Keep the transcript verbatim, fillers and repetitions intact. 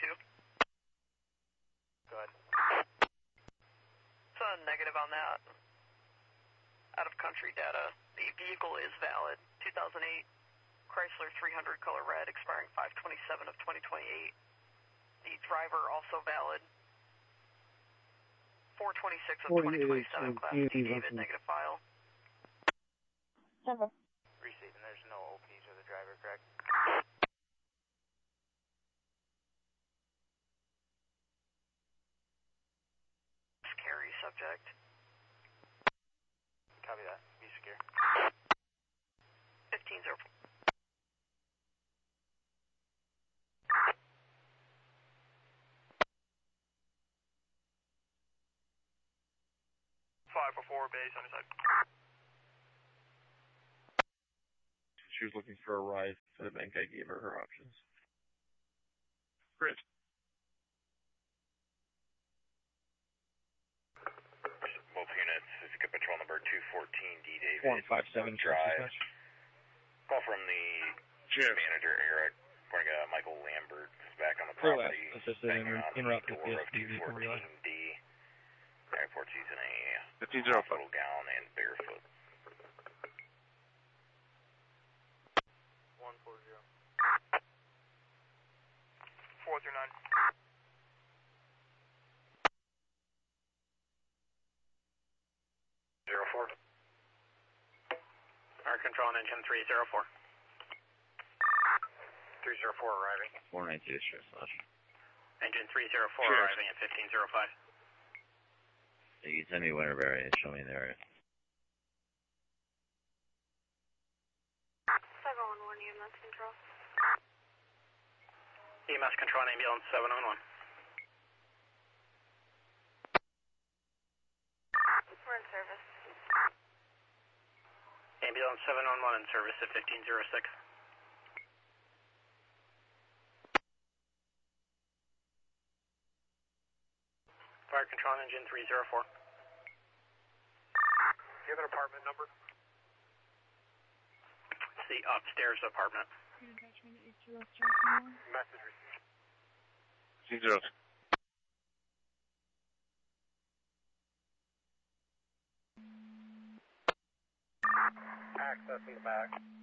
two. Go ahead. It's a negative on that. Out of country data. The vehicle is valid. two thousand eight Chrysler three hundred color red, expiring five twenty-seven of twenty twenty-eight. The driver also valid. four twenty-six of twenty twenty-seven, Class D, David, negative file. Seven. Receipt, and there's no O Ps of the driver, correct? Carry subject. Copy that. Be secure. fifteen zero. five oh four, base on the side. She was looking for a ride for the bank. I gave her her options. Great. Both units, Skip Patrol number two fourteen, D David. one five seven Drive. Call from the Cheers. manager, Eric. Morning, uh, Michael Lambert is back on the Clear property. left. Assisted in, in route to door of two fourteen D. Airport's using a fifteen zero five. hospital gown and barefoot. one four zero. four through nine. Zero four. Our control on engine three zero four. three zero four arriving. four nine two, sure, slash. Engine three zero four Cheers. arriving at fifteen zero five. You send me whatever area, show me the area. seven one one E M S control. E M S control on ambulance seven one one. We're in service. Ambulance seven one one in service at fifteen zero six. Fire control on engine three zero four. Do you have an apartment number? It's the upstairs apartment. Message received. fifteen zero. Access in the back.